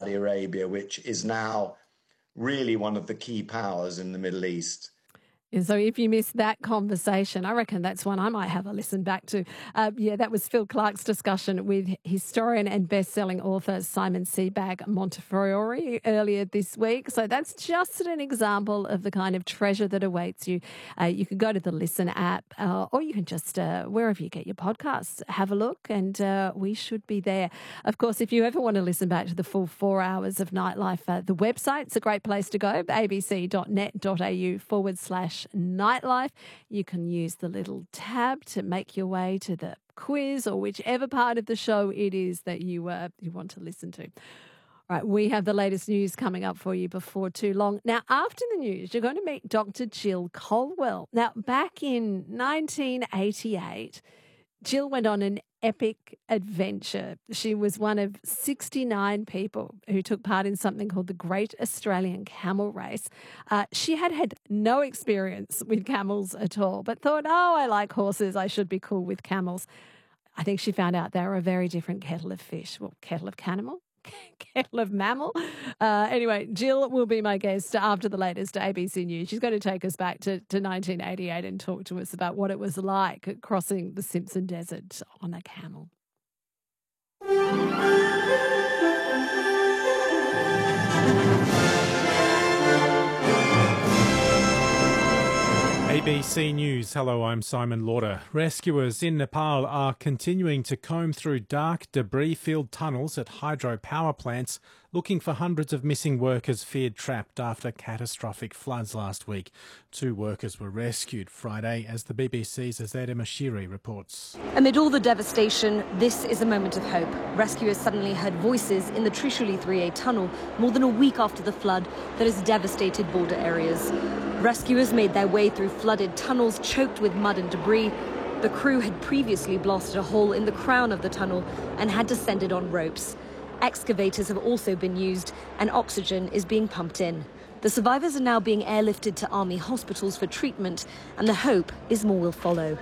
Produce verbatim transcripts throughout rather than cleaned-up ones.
Saudi Arabia, which is now really one of the key powers in the Middle East. And so if you missed that conversation, I reckon that's one I might have a listen back to. Uh, yeah, that was Phil Clark's discussion with historian and best-selling author Simon Sebag Montefiore earlier this week. So that's just an example of the kind of treasure that awaits you. Uh, you can go to the Listen app uh, or you can just, uh, wherever you get your podcasts, have a look and uh, we should be there. Of course, if you ever want to listen back to the full four hours of Nightlife, uh, the website's a great place to go, abc.net.au forward slash Nightlife. You can use the little tab to make your way to the quiz or whichever part of the show it is that you uh, you want to listen to. All right, we have the latest news coming up for you before too long. Now, after the news, you're going to meet Doctor Jill Colwell. Now, back in nineteen eighty-eight, Jill went on an epic adventure. She was one of sixty-nine people who took part in something called the Great Australian Camel Race. Uh, she had had no experience with camels at all, but thought, oh, I like horses, I should be cool with camels. I think she found out they were a very different kettle of fish. Well, kettle of cannibal? Kettle of mammal. Uh, anyway, Jill will be my guest after the latest A B C News. She's going to take us back to, to nineteen eighty-eight and talk to us about what it was like crossing the Simpson Desert on a camel. A B C News. Hello, I'm Simon Lauder. Rescuers in Nepal are continuing to comb through dark, debris-filled tunnels at hydropower plants, looking for hundreds of missing workers feared trapped after catastrophic floods last week. Two workers were rescued Friday, as the B B C's Azadeh Mashiri reports. Amid all the devastation, this is a moment of hope. Rescuers suddenly heard voices in the Trishuli three A tunnel more than a week after the flood that has devastated border areas. Rescuers made their way through flooded tunnels choked with mud and debris. The crew had previously blasted a hole in the crown of the tunnel and had descended on ropes. Excavators have also been used and oxygen is being pumped in. The survivors are now being airlifted to army hospitals for treatment, and the hope is more will follow.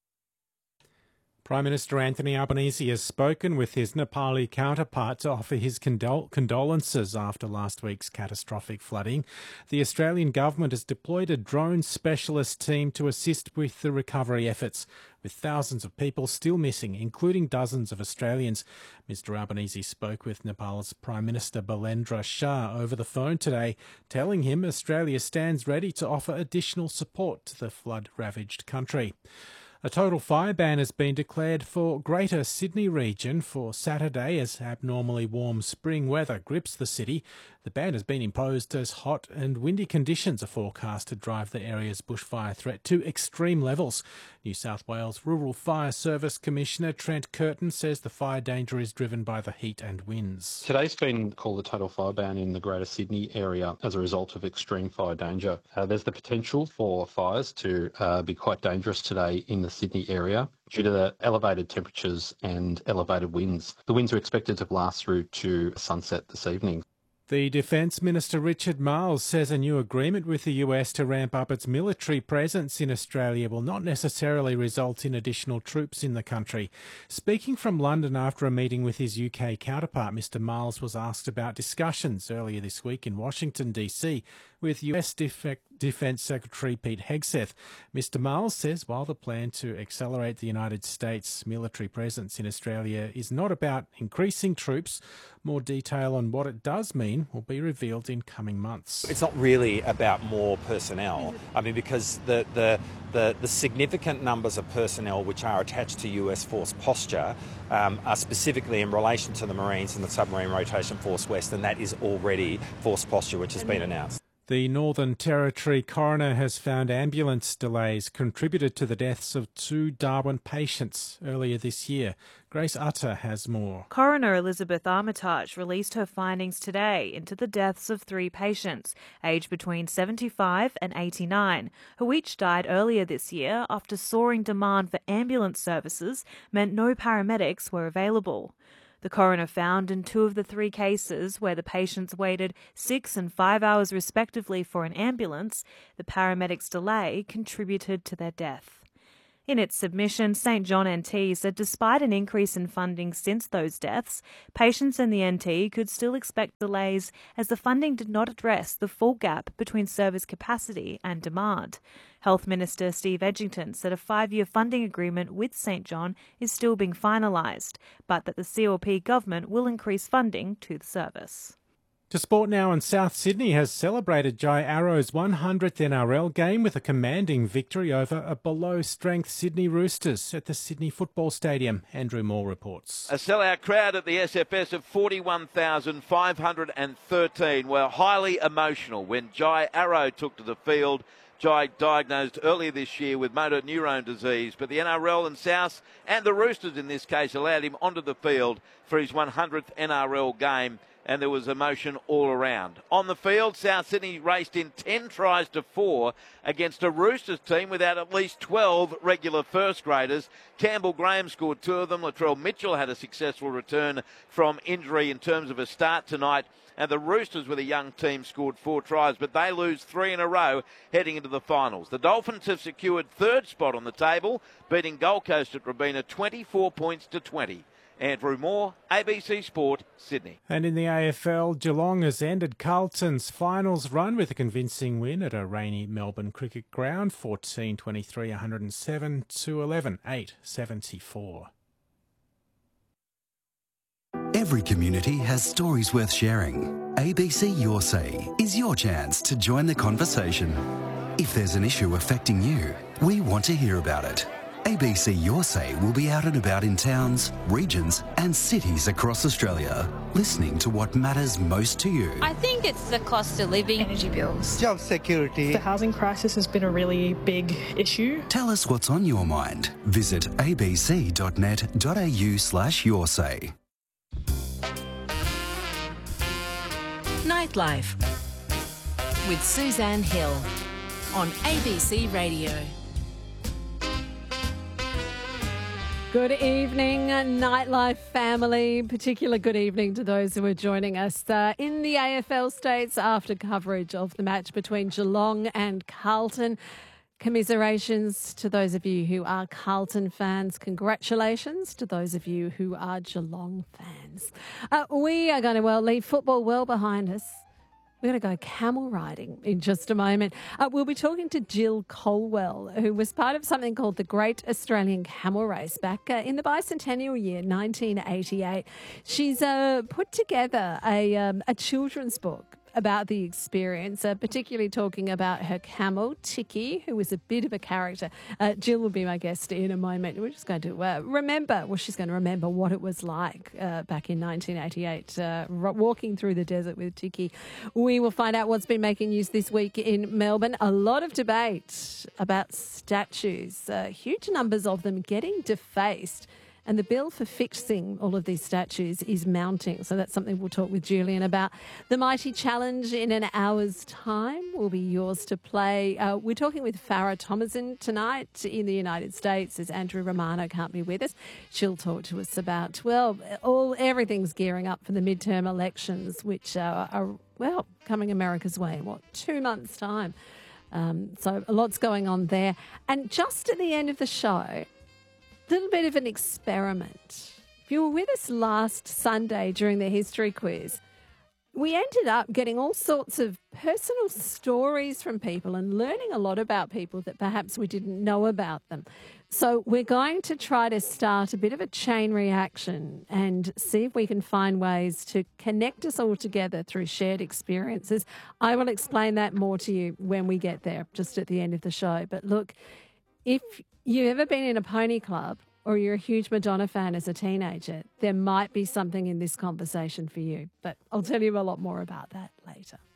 Prime Minister Anthony Albanese has spoken with his Nepali counterpart to offer his condol- condolences after last week's catastrophic flooding. The Australian government has deployed a drone specialist team to assist with the recovery efforts, with thousands of people still missing, including dozens of Australians. Mister Albanese spoke with Nepal's Prime Minister Balendra Shah over the phone today, telling him Australia stands ready to offer additional support to the flood-ravaged country. A total fire ban has been declared for Greater Sydney region for Saturday as abnormally warm spring weather grips the city. The ban has been imposed as hot and windy conditions are forecast to drive the area's bushfire threat to extreme levels. New South Wales Rural Fire Service Commissioner Trent Curtin says the fire danger is driven by the heat and winds. Today's been called a total fire ban in the Greater Sydney area as a result of extreme fire danger. Uh, there's the potential for fires to uh, be quite dangerous today in the Sydney area due to the elevated temperatures and elevated winds. The winds are expected to blast through to sunset this evening. The Defence Minister Richard Marles says a new agreement with the U S to ramp up its military presence in Australia will not necessarily result in additional troops in the country. Speaking from London after a meeting with his U K counterpart, Mister Marles was asked about discussions earlier this week in Washington, D C with U S Def- Defence Secretary Pete Hegseth. Mister Marles says while the plan to accelerate the United States military presence in Australia is not about increasing troops, more detail on what it does mean will be revealed in coming months. It's not really about more personnel. I mean, because the, the, the, the significant numbers of personnel which are attached to U S Force Posture um, are specifically in relation to the Marines and the Submarine Rotation Force West, and that is already Force Posture, which has been announced. The Northern Territory coroner has found ambulance delays contributed to the deaths of two Darwin patients earlier this year. Grace Utter has more. Coroner Elizabeth Armitage released her findings today into the deaths of three patients, aged between seventy-five and eighty-nine, who each died earlier this year after soaring demand for ambulance services meant no paramedics were available. The coroner found in two of the three cases where the patients waited six and five hours respectively for an ambulance, the paramedics' delay contributed to their death. In its submission, St John N T said despite an increase in funding since those deaths, patients in the N T could still expect delays as the funding did not address the full gap between service capacity and demand. Health Minister Steve Edgington said a five-year funding agreement with St John is still being finalised, but that the C L P government will increase funding to the service. To sport now, and South Sydney has celebrated Jai Arrow's one hundredth N R L game with a commanding victory over a below-strength Sydney Roosters at the Sydney Football Stadium. Andrew Moore reports. A sellout crowd at the S F S of forty-one thousand five hundred thirteen were highly emotional when Jai Arrow took to the field. Jai diagnosed earlier this year with motor neurone disease, but the N R L and South, and the Roosters in this case, allowed him onto the field for his one hundredth N R L game, and there was emotion all around. On the field, South Sydney raced in ten tries to four against a Roosters team without at least twelve regular first graders. Campbell Graham scored two of them. Latrell Mitchell had a successful return from injury in terms of a start tonight. And the Roosters, with a young team, scored four tries, but they lose three in a row heading into the finals. The Dolphins have secured third spot on the table, beating Gold Coast at Robina twenty-four points to twenty. Andrew Moore, A B C Sport, Sydney. And in the A F L, Geelong has ended Carlton's finals run with a convincing win at a rainy Melbourne cricket ground, fourteen twenty-three, one hundred seven to eleven, eight seventy-four. Every community has stories worth sharing. A B C Your Say is your chance to join the conversation. If there's an issue affecting you, we want to hear about it. A B C Your Say will be out and about in towns, regions and cities across Australia, listening to what matters most to you. I think it's the cost of living, energy bills, job security. The housing crisis has been a really big issue. Tell us what's on your mind. Visit abc dot net dot a u slash your say. Nightlife with Suzanne Hill on A B C Radio. Good evening, Nightlife family. Particular good evening to those who are joining us uh, in the A F L states after coverage of the match between Geelong and Carlton. Commiserations to those of you who are Carlton fans. Congratulations to those of you who are Geelong fans. Uh, we are going to, well, leave football well behind us. We're going to go camel riding in just a moment. Uh, we'll be talking to Jill Colwell, who was part of something called the Great Australian Camel Race back uh, in the bicentennial year, nineteen eighty-eight. She's uh, put together a, um, a children's book about the experience, uh, particularly talking about her camel, Tiki, who was a bit of a character. Uh, Jill will be my guest in a moment. We're just going to uh, remember, well, she's going to remember what it was like uh, back in nineteen eighty-eight, uh, walking through the desert with Tiki. We will find out what's been making news this week in Melbourne. A lot of debate about statues, uh, huge numbers of them getting defaced. And the bill for fixing all of these statues is mounting. So that's something we'll talk with Julian about. The Mighty Challenge in an hour's time will be yours to play. Uh, we're talking with Farah Thomason tonight in the United States, as Andrew Romano can't be with us. She'll talk to us about, well, all everything's gearing up for the midterm elections, which uh, are, well, coming America's way in, what, two months' time. Um, so a lot's going on there. And just at the end of the show, little bit of an experiment. If you were with us last Sunday during the history quiz, we ended up getting all sorts of personal stories from people and learning a lot about people that perhaps we didn't know about them. So we're going to try to start a bit of a chain reaction and see if we can find ways to connect us all together through shared experiences. I will explain that more to you when we get there, just at the end of the show. But look, if you've ever been in a pony club or you're a huge Madonna fan as a teenager, there might be something in this conversation for you. But I'll tell you a lot more about that later.